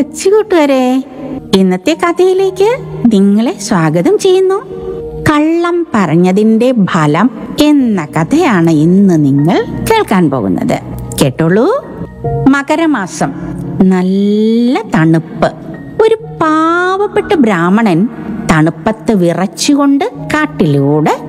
കൊച്ചു കൂട്ടുകാരെ, ഇന്നത്തെ കഥയിലേക്ക് നിങ്ങളെ സ്വാഗതം ചെയ്യുന്നു. കള്ളം പറഞ്ഞതിന്റെ ഫലം എന്ന കഥയാണ് ഇന്ന് നിങ്ങൾ കേൾക്കാൻ പോകുന്നത്. കേട്ടോളൂ. മകരമാസം, നല്ല തണുപ്പ്. ഒരു പാവപ്പെട്ട ബ്രാഹ്മണൻ തണുപ്പത്ത് വിറച്ചുകൊണ്ട് കാട്ടിലൂടെ